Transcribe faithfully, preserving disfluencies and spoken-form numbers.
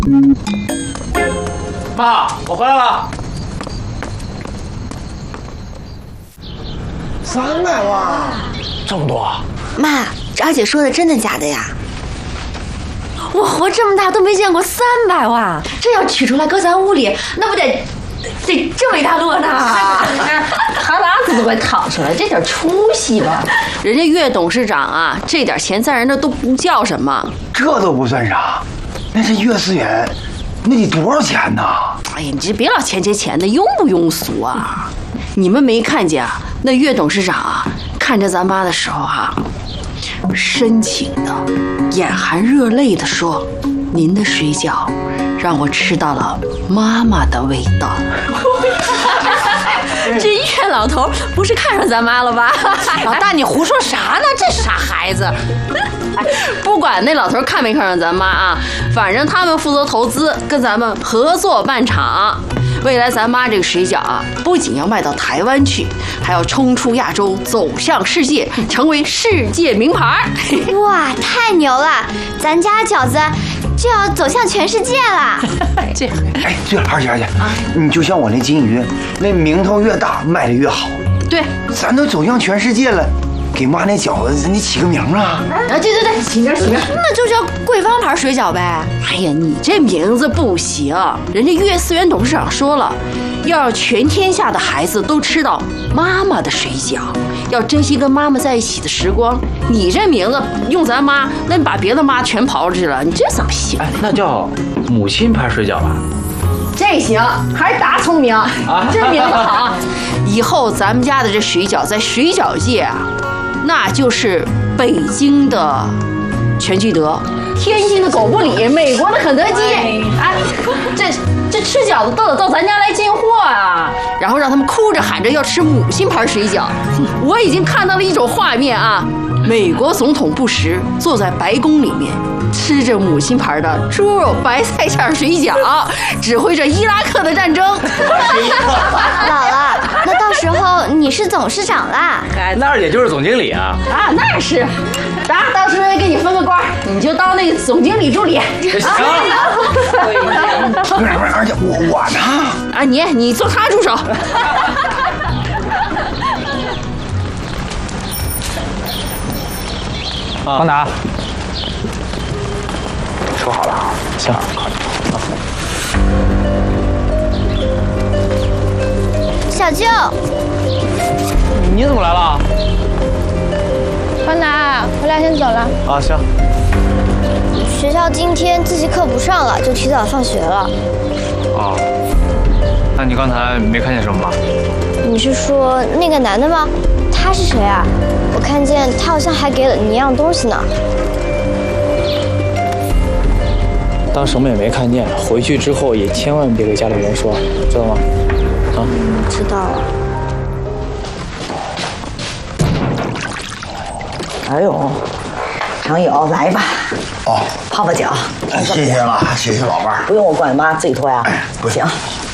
妈，我回来了。 三百万， 这么多？ 妈，这二姐说的真的假的呀？我活这么大都没见过三百万，这要取出来搁咱屋里，那不得得这么一大摞呢？ 他哪子都会掏出来，这点出息吧？ 人家岳董事长啊，这点钱在人那都不叫什么。 这都不算啥，那是岳思远，那得多少钱呢？ 哎呀，你这别老钱钱钱的，庸不庸俗啊？你们没看见啊？那岳董事长啊，看着咱妈的时候啊，深情的、眼含热泪的说：“您的水饺让我吃到了妈妈的味道。”这岳老头不是看上咱妈了吧？ 老大，你胡说啥呢？这傻孩子！ 不管那老头看没看上咱妈啊，反正他们负责投资，跟咱们合作办厂。未来咱妈这个水饺啊，不仅要卖到台湾去，还要冲出亚洲，走向世界，成为世界名牌。 哇，太牛了！咱家饺子就要走向全世界了。 这， 哎，对了，二姐二姐，啊、你就像我那金鱼，那名头越大，卖的越好。 对， 咱都走向全世界了，给妈那饺子你起个名啊！ 啊，对对对，起名起名， 那就叫贵芳牌水饺呗。 哎呀，你这名字不行，人家岳思源董事长说了，要让全天下的孩子都吃到妈妈的水饺，要珍惜跟妈妈在一起的时光。你这名字用咱妈，那你把别的妈全刨出去了，你这怎么行？ 哎，那叫母亲牌水饺吧？ 这行，还是大聪明啊！这名字好。 以后咱们家的这水饺在水饺界啊，那就是北京的全聚德，天津的狗不理，美国的肯德基。哎，这这吃饺子都得到咱家来进货啊！然后让他们哭着喊着要吃母亲牌水饺。我已经看到了一种画面啊，美国总统布什坐在白宫里面，吃着母亲牌的猪肉白菜馅水饺，指挥着伊拉克的战争。 姥姥，那到时候你是董事长啦。 哎，那二姐就是总经理啊。 啊，那是，当到时候给你分个官，你就当那个总经理助理。 行。 不是不是，二姐我我呢？ 啊，你你做他助手。 方达， 说好了啊。 行。 小舅， 你怎么来了？ 方达，我俩先走了。 啊，行。 学校今天自习课不上了，就提早放学了。 哦，那你刚才没看见什么吗？ 你是说那个男的吗？他是谁啊？我看见他好像还给了你一样东西呢。 当什么也没看见，回去之后也千万别给家里人说，知道吗？啊， 嗯，知道了。 哎呦，常友来吧。 哦， 泡泡脚。 谢谢了，谢谢老伴儿。 不用我管，妈自己脱呀。 哎，不行。